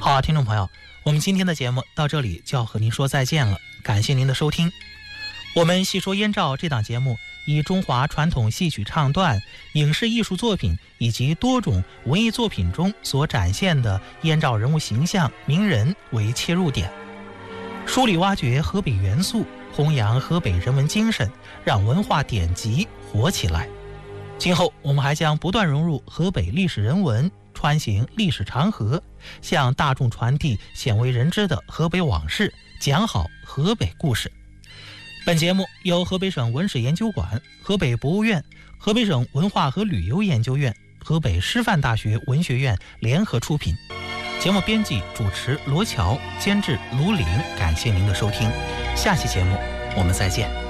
好啊，听众朋友，我们今天的节目到这里就要和您说再见了，感谢您的收听。我们细说燕赵这档节目以中华传统戏曲唱段、影视艺术作品以及多种文艺作品中所展现的燕赵人物形象、名人为切入点，梳理挖掘河北元素，弘扬河北人文精神，让文化典籍活起来。今后我们还将不断融入河北历史人文，穿行历史长河，向大众传递鲜为人知的河北往事，讲好河北故事。本节目由河北省文史研究馆、河北博物院、河北省文化和旅游研究院、河北师范大学文学院联合出品。节目编辑主持罗乔，监制卢岭。感谢您的收听，下期节目我们再见。